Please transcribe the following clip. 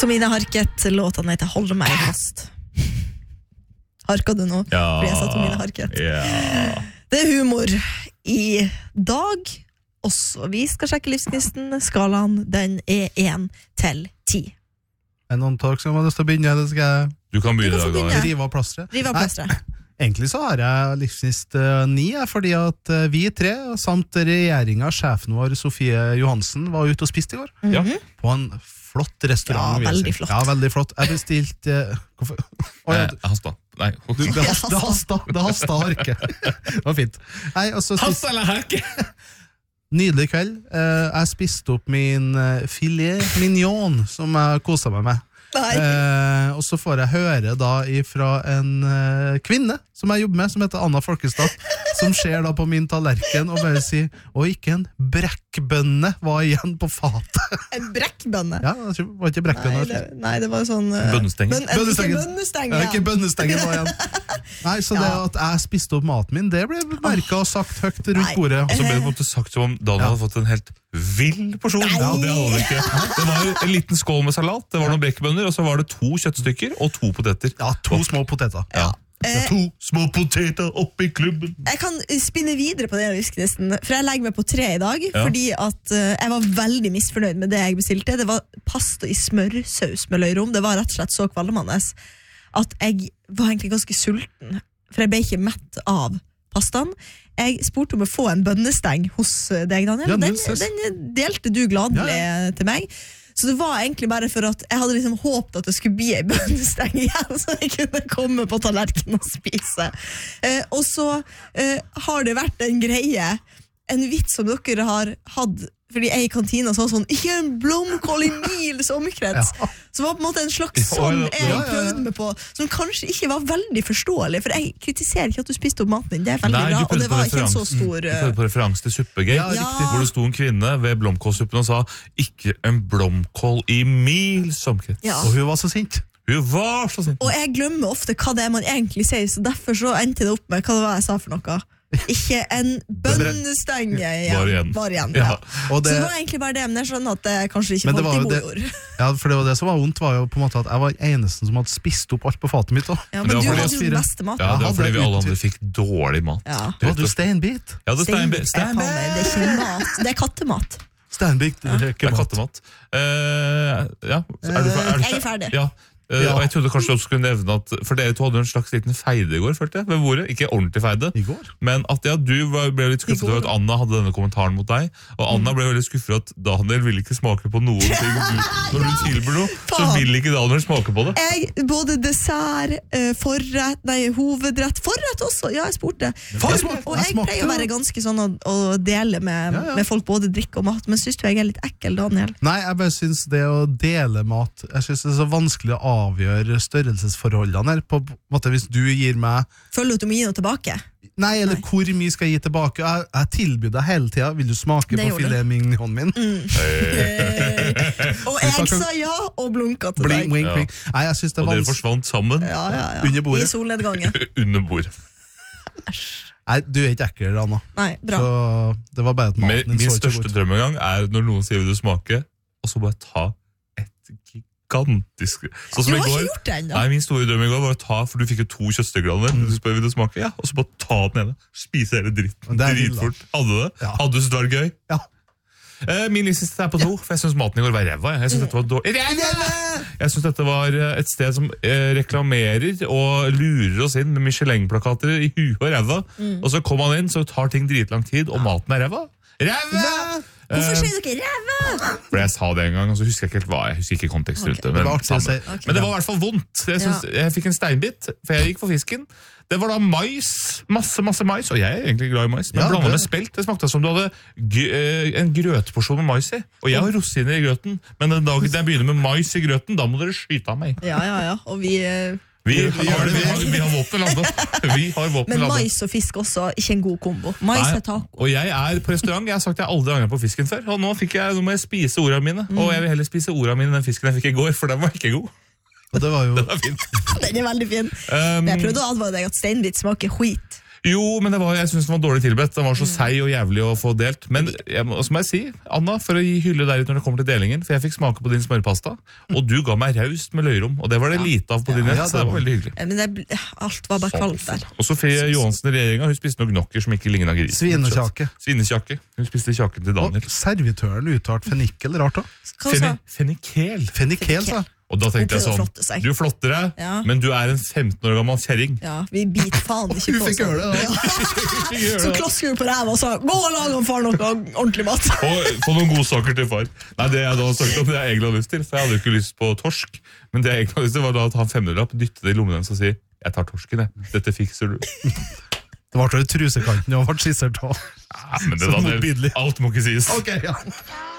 Tomine Harket, låten heter Hold meg fast. Harka du nå? Ja. Fordi jeg sa Tomine Harket. Ja. Det humor i dag. Også vi skal sjekke livsgnisten. Skalaen, den 1 til 10. Noen talk som har lyst til å begynne, det skal jeg... Du kan begynne i dag, Daniel. Rive av plastret. Rive av plastret. Egentlig så har jeg livsgnist 9, fordi at vi 3, samt regjeringen, sjefen vår, Sofie Johansen, var ute og spiste i går. Ja. På en flott restaurant. Ja, veldig flott. Ja, veldig flott. Jeg bestilte... Hasta. Nei. Det hasta harke. Det var fint. Nei, og så Hasta eller harke? Nydelig kveld. Jeg spiste opp min filet mignon, som jeg koset meg med. Og så får jeg høre da fra en kvinne som jeg jobber med, som heter Anna Folkestad, som ser da på min tallerken og bare sier, og ikke en brekkbønne var igjen på fatet. En brekkbønne? Ja, det var ikke brekkbønne. Nei, det var sånn... Bønnestenger. Bønnestenger. Ja, ikke bønnestenger var igjen. Nei, så det at jeg spiste opp maten min, det ble merket og sagt høyt rundt bordet. Så ble det på en måte sagt som om Daniel hadde fått en helt vill porsjon. Ja, det hadde det ikke. Det var en liten skål med salat, det var noen brekkbønner, og så var det 2 kjøttstykker og 2 poteter. Ja, 2 små poteter. Ja. 2 små poteter oppe i klubben. Jeg kan spinne videre på det livsgnisten, for jeg legger meg på 3 i dag, fordi at jeg var veldig misfornøyd med det jeg bestilte. Det var pasta i smørsaus med løyrom. Det var rett og slett så kvalmende at jeg var egentlig ganske sulten, for jeg ble ikke mett av pastaen. Jeg spurte om å få en bønnesteng hos deg, Daniel, og den delte du gladelig til meg. Så det var egentlig bare for at jeg hadde liksom håpet at det skulle bli en bønnesteng igjen, så jeg kunne komme på tallerken og spise. Og så har det vært en greie, en vits som dere har hatt, fordi jeg i kantina sa sånn, ikke en blomkål i mils omkrets. Så det var på en måte en slags sånn jeg prøvde meg på, som kanskje ikke var veldig forståelig, for jeg kritiserer ikke at du spiste opp maten din, det veldig bra, og det var ikke en så stor... Du prøvde på referanse til Suppegate, hvor det sto en kvinne ved blomkålsuppen og sa, ikke en blomkål i mils omkrets. Og hun var så sint. Hun var så sint. Og jeg glemmer ofte hva det er man egentlig sier, så derfor så endte det opp med hva det var jeg sa for noe. Ikke en bønnestenge var igjen. Ja. Så det var egentlig bare det, men jeg skjønner at det kanskje ikke falt i godord. Ja, for det var det som var vondt, var jo på en måte at jeg var eneste som hadde spist opp alt på fatet mitt. Ja, men du hadde jo den beste mat. Ja, det var fordi vi alle andre fikk dårlig mat. Ja. Du hadde jo steinbit. Ja, det er steinbit. Det er ikke mat, det er kattemat. Steinbit, det er kattemat. Ja, jeg er ferdig. Ja. Og jeg trodde kanskje du også skulle nevne at for dere to hadde en slags liten feide i går, følte jeg, ved bordet. Ikke ordentlig feide, men at du ble litt skuffet over at Anna hadde denne kommentaren mot deg, og Anna ble veldig skuffet at Daniel ville ikke smake på noen ting. Når du tilbyr noe, så vil ikke Daniel smake på det. Både dessert, hovedrett, forrett også, ja, jeg spurte. Og jeg pleier å være ganske sånn å dele med folk både drikk og mat, men synes du jeg er litt ekkel, Daniel? Nei, jeg bare synes det å dele mat, jeg synes det er så vanskelig å avgjøre størrelsesforholdene her, på en måte hvis du gir meg... Føler du at du må gi noe tilbake? Nei, eller hvor mye skal jeg gi tilbake? Jeg tilbyr deg hele tiden, vil du smake på filet mignon min? Og jeg sa ja, og blunket til deg. Wink, wink. Nei, jeg synes det er og dere forsvant sammen under bordet. I solnedgangen. Under bordet. Nei, du er ikke ekkel, Anna. Nei, bra. Så det var bare at maten min største drømmegang er når noen sier vil du smake, og så bare ta et gigantisk... Du har ikke gjort det enda. Nei, min store drøm i går var å ta, for du fikk jo 2 kjøttstykker, du spør vil du smake, ja, og så bare ta den ene, spise hele dritten, dritfort. Hadde du det? Ja. Hadde du syntes det var gøy? Ja. Min livssiste er på 2, for jeg synes maten i går var ræva. Jeg synes dette var dårlig. Jeg synes dette var et sted som reklamerer og lurer oss inn med Michelin-plakater i huet og ræva, og så kommer man inn, så tar ting dritlang tid, og maten er ræva. Ræva! Hvorfor sier dere ræva? For jeg sa det en gang, og så husker jeg ikke helt hva. Jeg husker ikke kontekst rundt det. Men det var i hvert fall vondt. Jeg fikk en steinbit, for jeg gikk for fisken. Det var da mais, masse mais, og jeg er egentlig glad i mais, men blandet med spelt. Det smakte som du hadde en grøtporsjon med mais i. Og jeg har rosiner i grøten, men den dagen jeg begynner med mais i grøten, da må dere skyte av meg. Ja, og vi har våpen landet. Men mais og fisk også, ikke en god kombo. Mais er taco. Og jeg er på restaurant, jeg har sagt jeg aldri angret på fisken før, og nå må jeg spise ordene mine, og jeg vil heller spise ordene mine enn den fisken jeg fikk i går, for den var ikke god. Og det var jo... Den er fin. Den er veldig fin. Jeg prøvde å advare deg at steinbit smaker skit. Jo, men jeg synes den var dårlig tilbedt. Den var så seig og jævlig å få delt. Men så må jeg si, Anna, for å gi hylle deg ut når det kommer til delingen, for jeg fikk smake på din smørpasta, og du ga meg raust med løyrom, og det var det lite av på din så det var veldig hyggelig. Men alt var bare kvalmt der. Og Sofie Johansen i regjeringen, hun spiste noen gnokker som ikke lignet gris. Svinekjake. Hun spiste kjaken til Daniel. Og servitøren uttalt fennikel, rart da. Fennikel. Fenikel, sa. Og da tenkte jeg sånn, du flotter deg, men du er en 15 år gammel kjerring. Ja, vi biter faen ikke på. Hun fikk gjøre det, da. Så klasker hun på ræva og sa, gå og lage far noe ordentlig mat. Få noen gode saker til far. Nei, det jeg da har sagt om det jeg egentlig hadde lyst til, for jeg hadde jo ikke lyst på torsk, men det jeg egentlig hadde lyst til var da å ta en 500-lapp, dytte det i lommen hennes og si, jeg tar torsken, dette fikser du. Det var til trusekanten og ble skissert av. Ja, men det Daniel, alt må ikke sies. Ok, ja.